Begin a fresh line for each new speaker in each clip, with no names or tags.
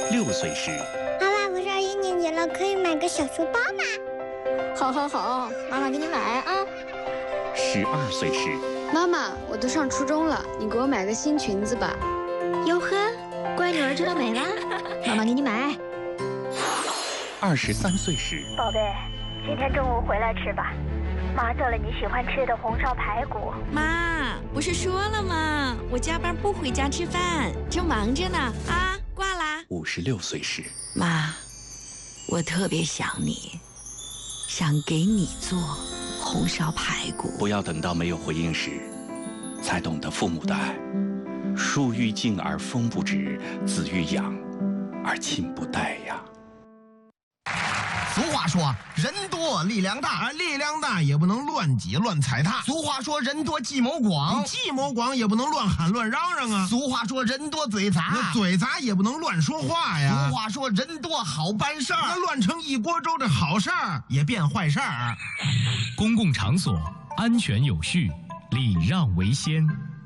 6岁时，
妈妈，我上1年级了，可以买个小书包吗？
好，妈妈给你买啊。
12岁时，
妈妈，我都上初中了，你给我买个新裙子吧。
哟呵，乖女儿知道美了，妈妈给你买。
23岁时，
宝贝，今天中午回来吃吧，妈做了你喜欢吃的红烧排骨。
妈，不是说了吗？我加班不回家吃饭，正忙着呢。啊，挂啦。
56岁时，
妈，我特别想你，想给你做红烧排骨。
不要等到没有回应时，才懂得父母的爱。树欲静而风不止，子欲养而亲不待呀。
俗话说人多力量大，
力量大也不能乱挤乱踩踏。
俗话说人多计谋广，
计谋广也不能乱喊乱嚷嚷啊。
俗话说人多嘴杂，
那嘴杂也不能乱说话呀。
俗话说人多好办事儿，
那乱成一锅粥的好事儿也变坏事儿。
公共场所安全有序，礼让为先。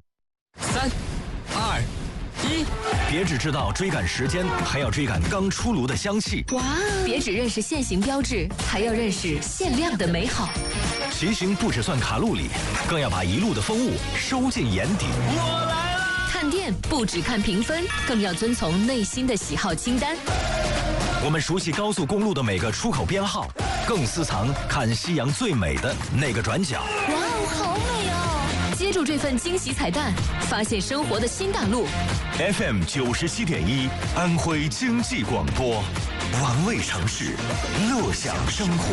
3、2、1，别只知道追赶时间，还要追赶刚出炉的香气。
哇！别只认识限行标志，还要认识限量的美好。
骑行不只算卡路里，更要把一路的风物收进眼底。
我来了！看店不只看评分，更要遵从内心的喜好清单。
我们熟悉高速公路的每个出口编号，更私藏看夕阳最美的那个转角。
哇哦，好美哦！接住这份惊喜彩蛋，发现生活的新大陆。
FM 97.1，安徽经济广播，玩味城市，乐享生活。